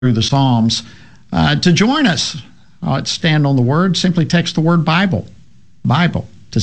through the Psalms. To join us at Stand on the Word, simply text the word Bible to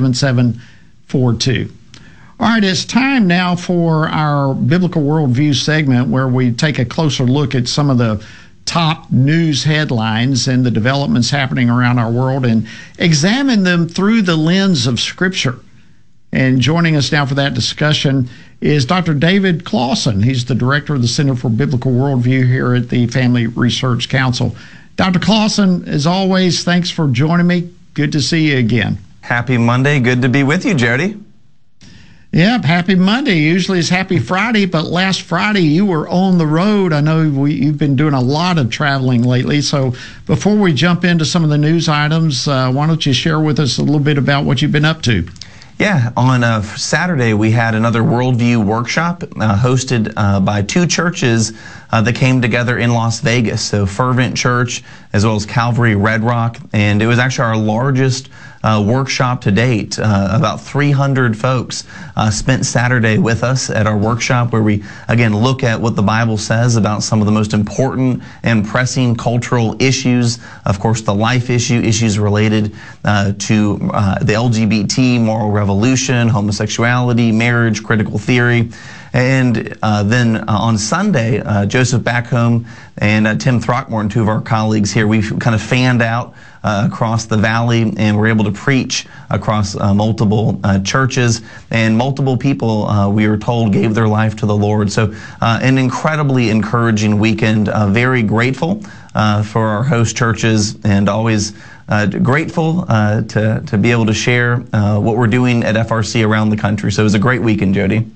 67742. All right, it's time now for our Biblical Worldview segment where we take a closer look at some of the top news headlines and the developments happening around our world and examine them through the lens of Scripture. And joining us now for that discussion is Dr. David Clausen. He's the director of the Center for Biblical Worldview here at the Family Research Council. Dr. Clausen, as always, thanks for joining me. Good to see you again. Happy Monday. Good to be with you, Jody. Yep, happy Monday. Usually it's happy Friday, but last Friday you were on the road. I know you've been doing a lot of traveling lately. So before we jump into some of the news items, why don't you share with us a little bit about what you've been up to? Yeah, on Saturday we had another Worldview workshop hosted by two churches that came together in Las Vegas. So Fervent Church as well as Calvary Red Rock. And it was actually our largest workshop to date. About 300 folks spent Saturday with us at our workshop where we, again, look at what the Bible says about some of the most important and pressing cultural issues. Of course, the life issues related to the LGBT, moral revolution, homosexuality, marriage, critical theory. And then on Sunday, Joseph Backholm and Tim Throckmorton, two of our colleagues here, we kind of fanned out across the valley and were able to preach across multiple churches, and multiple people, we were told, gave their life to the Lord. So an incredibly encouraging weekend. Very grateful for our host churches, and always grateful to be able to share what we're doing at FRC around the country. So it was a great weekend, Jody.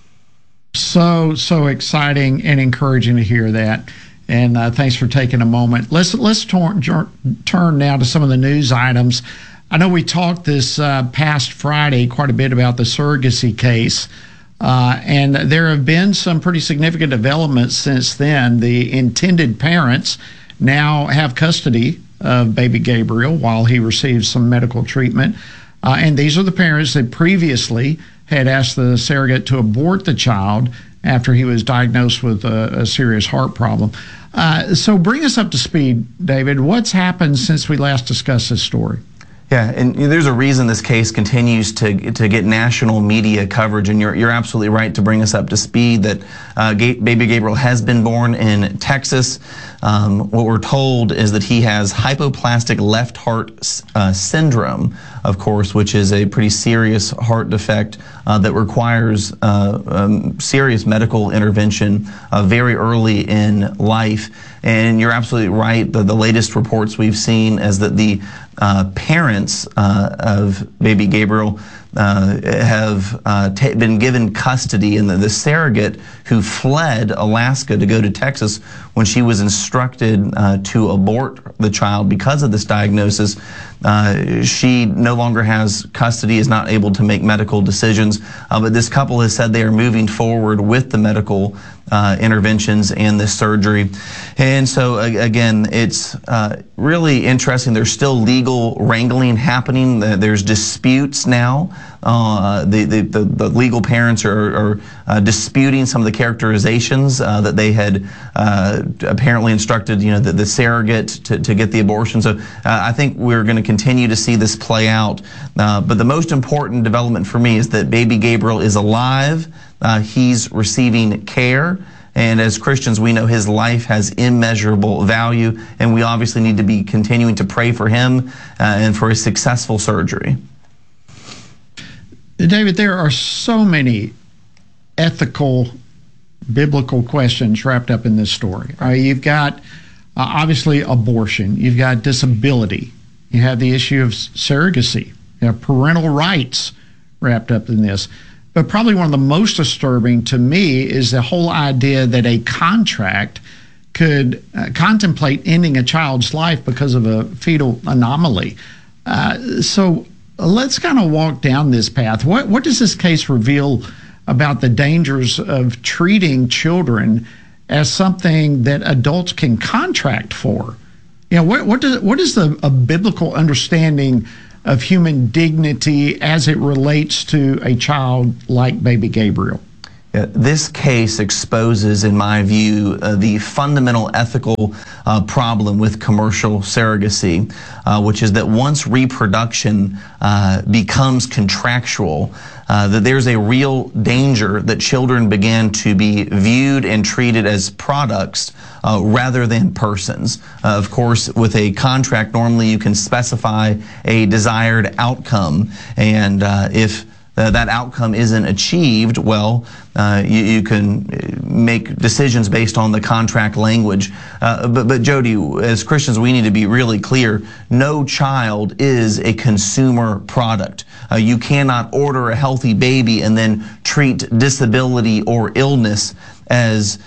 So exciting and encouraging to hear that. And thanks for taking a moment. Let's turn now to some of the news items. I know we talked this past Friday quite a bit about the surrogacy case, and there have been some pretty significant developments since then. The intended parents now have custody of baby Gabriel while he receives some medical treatment. And these are the parents that previously had asked the surrogate to abort the child after he was diagnosed with a serious heart problem. So bring us up to speed, David. What's happened since we last discussed this story? Yeah, and there's a reason this case continues to get national media coverage, and you're absolutely right to bring us up to speed that baby Gabriel has been born in Texas. What we're told is that he has hypoplastic left heart syndrome, of course, which is a pretty serious heart defect that requires serious medical intervention very early in life. And you're absolutely right. The latest reports we've seen is that the parents of baby Gabriel have been given custody, and the surrogate who fled Alaska to go to Texas when she was instructed to abort the child because of this diagnosis, she no longer has custody, is not able to make medical decisions. But this couple has said they are moving forward with the medical interventions and the surgery. And so again, it's really interesting. There's still legal wrangling happening. There's disputes now. The legal parents are disputing some of the characterizations that they had apparently instructed, the surrogate to get the abortion. So I think we're going to continue to see this play out. But the most important development for me is that baby Gabriel is alive. He's receiving care. And as Christians, we know his life has immeasurable value, and we obviously need to be continuing to pray for him and for his successful surgery. David, there are so many ethical, biblical questions wrapped up in this story. You've got, obviously, abortion. You've got disability. You have the issue of surrogacy. You have parental rights wrapped up in this. But probably one of the most disturbing to me is the whole idea that a contract could contemplate ending a child's life because of a fetal anomaly. So let's kind of walk down this path. What does this case reveal about the dangers of treating children as something that adults can contract for? What is a biblical understanding of human dignity as it relates to a child like baby Gabriel? This case exposes, in my view, the fundamental ethical problem with commercial surrogacy, which is that once reproduction becomes contractual, that there's a real danger that children begin to be viewed and treated as products rather than persons. Of course, with a contract, normally you can specify a desired outcome, and if that outcome isn't achieved, well, you can make decisions based on the contract language. But Jody, as Christians, we need to be really clear. No child is a consumer product. You cannot order a healthy baby and then treat disability or illness as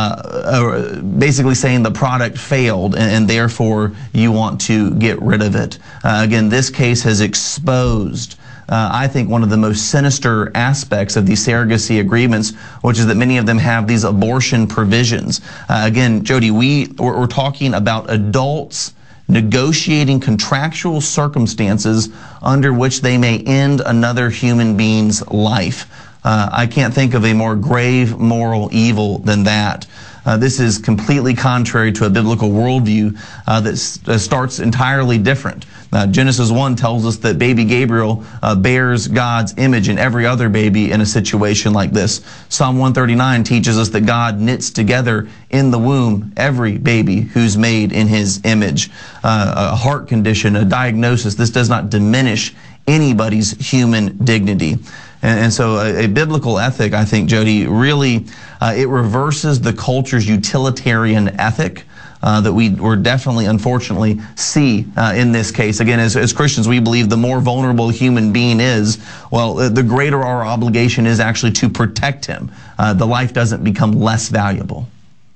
basically saying the product failed and therefore you want to get rid of it. Again, this case has exposed I think one of the most sinister aspects of these surrogacy agreements, which is that many of them have these abortion provisions. Again, Jody, we're talking about adults negotiating contractual circumstances under which they may end another human being's life. I can't think of a more grave moral evil than that. This is completely contrary to a biblical worldview that starts entirely different. Genesis 1 tells us that baby Gabriel bears God's image in every other baby in a situation like this. Psalm 139 teaches us that God knits together in the womb every baby who's made in his image. A heart condition, a diagnosis, this does not diminish anybody's human dignity. And so a biblical ethic, I think, Jody, really, it reverses the culture's utilitarian ethic that we're definitely, unfortunately, see in this case. Again, as Christians, we believe the more vulnerable a human being is, well, the greater our obligation is actually to protect him. The life doesn't become less valuable.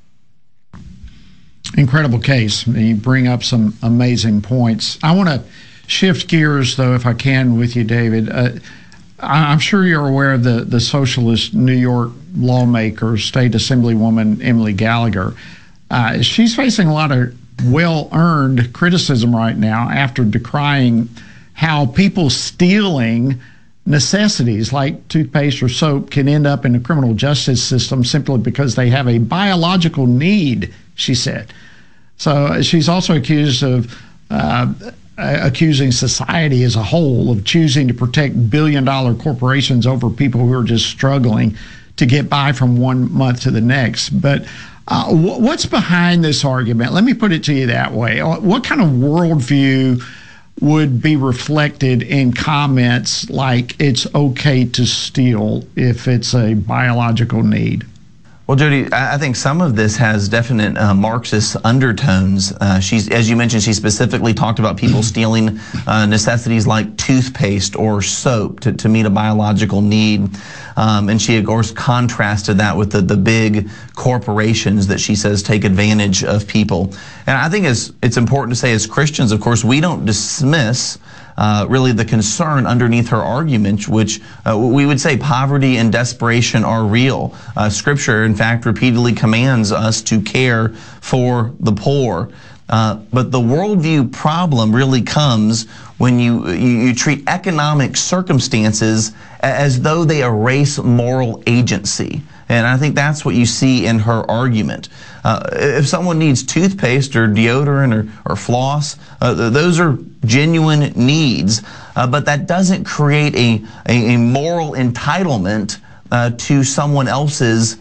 Incredible case. You bring up some amazing points. I want to shift gears, though, if I can, with you, David. I'm sure you're aware of the socialist New York lawmaker, State Assemblywoman Emily Gallagher. She's facing a lot of well-earned criticism right now after decrying how people stealing necessities like toothpaste or soap can end up in the criminal justice system simply because they have a biological need, she said. So she's also accused of accusing society as a whole of choosing to protect billion-dollar corporations over people who are just struggling to get by from one month to the next. But what's behind this argument? Let me put it to you that way. What kind of worldview would be reflected in comments like it's okay to steal if it's a biological need? Well, Jody, I think some of this has definite Marxist undertones. As you mentioned, she specifically talked about people stealing necessities like toothpaste or soap to meet a biological need. And she, of course, contrasted that with the big corporations that she says take advantage of people. And I think it's important to say, as Christians, of course, we don't dismiss really the concern underneath her argument, which we would say poverty and desperation are real. Scripture, in fact, repeatedly commands us to care for the poor. But the worldview problem really comes when you treat economic circumstances as though they erase moral agency. And I think that's what you see in her argument. If someone needs toothpaste or deodorant or floss, those are genuine needs, but that doesn't create a moral entitlement to someone else's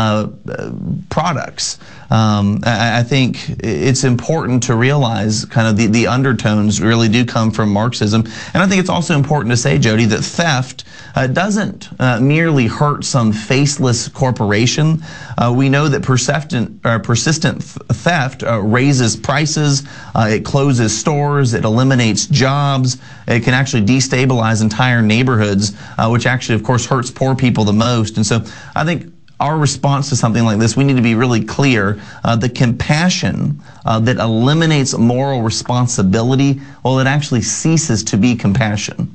products. I think it's important to realize kind of the undertones really do come from Marxism. And I think it's also important to say, Jody, that theft doesn't merely hurt some faceless corporation. We know that persistent theft raises prices, it closes stores, it eliminates jobs, it can actually destabilize entire neighborhoods, which actually, of course, hurts poor people the most. And so I think our response to something like this, we need to be really clear. The compassion that eliminates moral responsibility, well, it actually ceases to be compassion.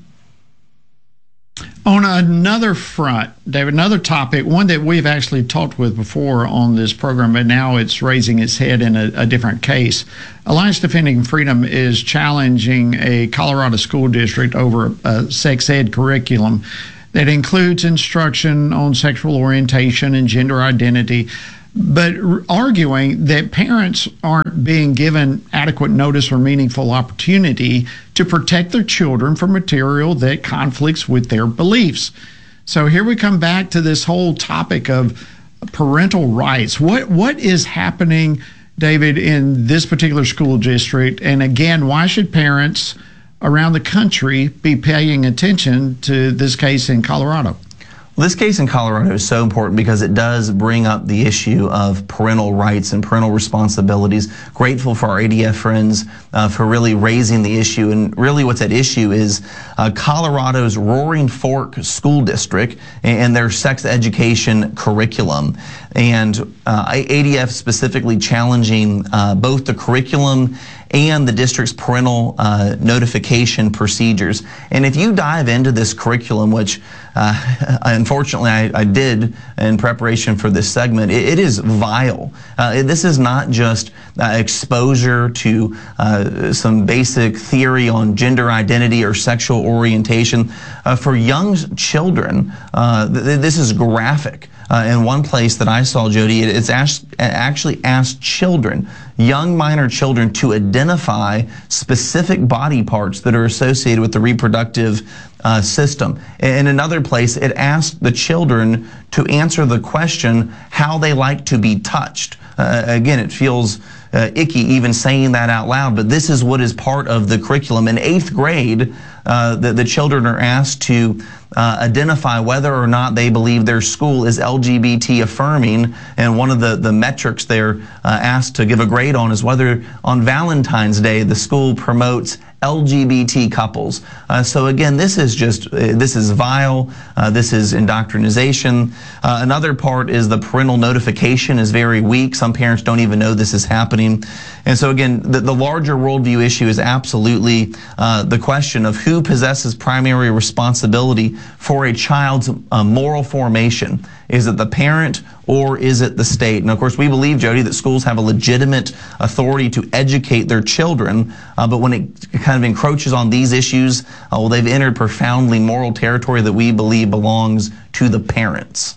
On another front, David, another topic, one that we've actually talked with before on this program, but now it's raising its head in a different case. Alliance Defending Freedom is challenging a Colorado school district over a sex ed curriculum that includes instruction on sexual orientation and gender identity, but arguing that parents aren't being given adequate notice or meaningful opportunity to protect their children from material that conflicts with their beliefs. So here we come back to this whole topic of parental rights. What is happening, David, in this particular school district? And again, why should parents around the country be paying attention to this case in Colorado? Well, this case in Colorado is so important because it does bring up the issue of parental rights and parental responsibilities. Grateful for our ADF friends for really raising the issue. And really what's at issue is Colorado's Roaring Fork School District and their sex education curriculum. And ADF specifically challenging both the curriculum and the district's parental notification procedures. And if you dive into this curriculum, which unfortunately I did in preparation for this segment, it is vile. This is not just exposure to some basic theory on gender identity or sexual orientation. For young children, this is graphic. In one place that I saw, Jody, it's actually asked children, young minor children, to identify specific body parts that are associated with the reproductive system. In another place, it asked the children to answer the question how they like to be touched. Again, it feels icky even saying that out loud, but this is what is part of the curriculum. In 8th grade, the children are asked to identify whether or not they believe their school is LGBT affirming, and one of the metrics they're asked to give a grade on is whether on Valentine's Day the school promotes LGBT couples. So again, this is vile. This is indoctrination. Another part is the parental notification is very weak. Some parents don't even know this is happening. And so again, the larger worldview issue is absolutely the question of who possesses primary responsibility for a child's moral formation. Is it the parent or is it the state? And of course, we believe, Jody, that schools have a legitimate authority to educate their children, but when it kind of encroaches on these issues, well, they've entered profoundly moral territory that we believe belongs to the parents.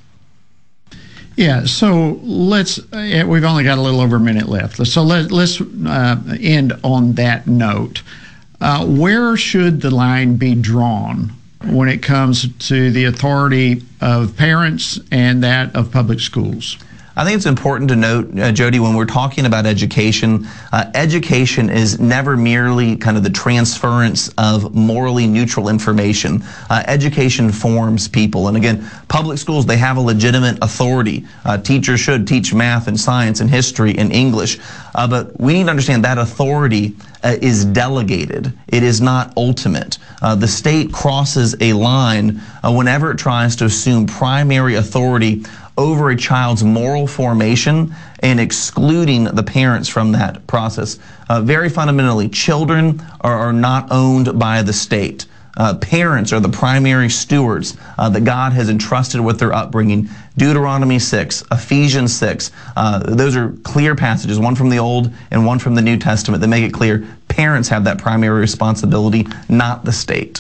Yeah, so we've only got a little over a minute left. So let's end on that note. Where should the line be drawn when it comes to the authority of parents and that of public schools? I think it's important to note, Jody, when we're talking about education, education is never merely kind of the transference of morally neutral information. Education forms people. And again, public schools, they have a legitimate authority. Teachers should teach math and science and history and English. But we need to understand that authority is delegated. It is not ultimate. The state crosses a line whenever it tries to assume primary authority over a child's moral formation and excluding the parents from that process. Very fundamentally, children are not owned by the state. Parents are the primary stewards that God has entrusted with their upbringing. Deuteronomy 6, Ephesians 6, those are clear passages, one from the Old and one from the New Testament, that make it clear parents have that primary responsibility, not the state.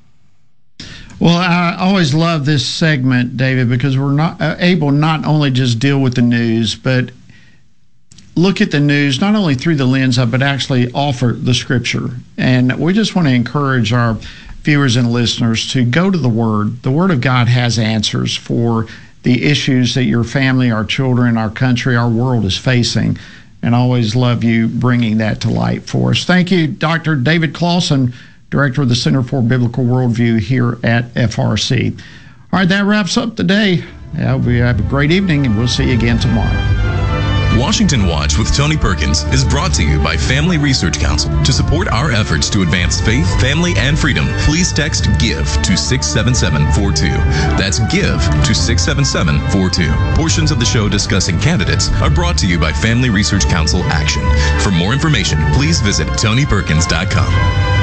Well, I always love this segment, David, because we're not able not only just deal with the news, but look at the news not only through the lens of, but actually offer the scripture. And we just want to encourage our viewers and listeners to go to the Word. The Word of God has answers for the issues that your family, our children, our country, our world is facing. And I always love you bringing that to light for us. Thank you, Dr. David Closson, Director of the Center for Biblical Worldview here at FRC. All right, that wraps up today. We have a great evening, and we'll see you again tomorrow. Washington Watch with Tony Perkins is brought to you by Family Research Council. To support our efforts to advance faith, family, and freedom, please text GIVE to 67742. That's GIVE to 67742. Portions of the show discussing candidates are brought to you by Family Research Council Action. For more information, please visit TonyPerkins.com.